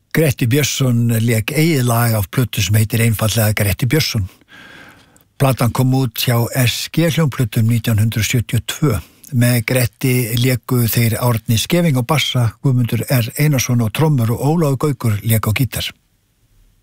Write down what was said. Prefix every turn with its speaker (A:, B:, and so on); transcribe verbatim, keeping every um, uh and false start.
A: Gretti Björnsson lék eigið lag af plötu sem heitir einfallega Gretti Björnsson. Platan kom út hjá S G hljómplötum nítján hundruð sjötíu og tvö. Með Gretti léku þeir Árni Skeving á bassa, Guðmundur R. Einarsson á trommur og Ólafur Gaukur lék á gítar.